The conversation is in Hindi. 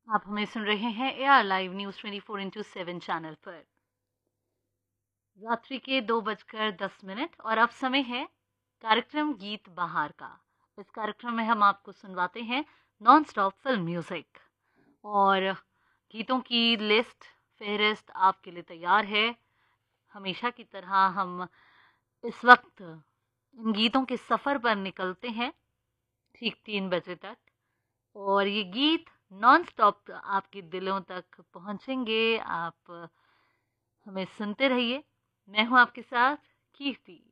आप हमें सुन रहे हैं एआर लाइव न्यूज़ 24/7 चैनल पर। रात्रि के 2:10 और अब समय है कार्यक्रम गीत बहार का। इस कार्यक्रम में हम आपको सुनवाते हैं नॉन स्टॉप फिल्म म्यूजिक और गीतों की लिस्ट फहरिस्त आपके लिए तैयार है। हमेशा की तरह हम इस वक्त इन गीतों के सफ़र पर निकलते हैं ठीक 3 बजे तक, और ये गीत नॉन स्टॉप आपके दिलों तक पहुंचेंगे। आप हमें सुनते रहिए। मैं हूं आपके साथ कीर्ति।